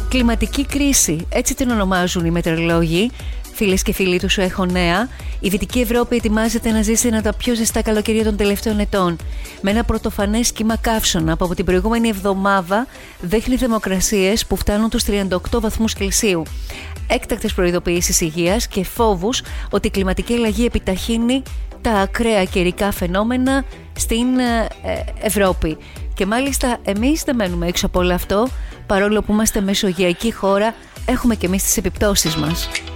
Κλιματική κρίση, έτσι την ονομάζουν οι μετεωρολόγοι. Φίλες και φίλοι του, σου έχω νέα. Η Δυτική Ευρώπη ετοιμάζεται να ζήσει ένα από τα πιο ζεστά καλοκαιρία των τελευταίων ετών. Με ένα πρωτοφανές κύμα καύσωνα που από την προηγούμενη εβδομάδα δείχνει θερμοκρασίες που φτάνουν τους 38 βαθμούς Κελσίου. Έκτακτες προειδοποιήσεις υγείας και φόβους ότι η κλιματική αλλαγή επιταχύνει τα ακραία καιρικά φαινόμενα στην Ευρώπη. Και μάλιστα εμείς δεν μένουμε έξω από όλο αυτό, παρόλο που είμαστε μεσογειακή χώρα, έχουμε και εμείς τις επιπτώσεις μας.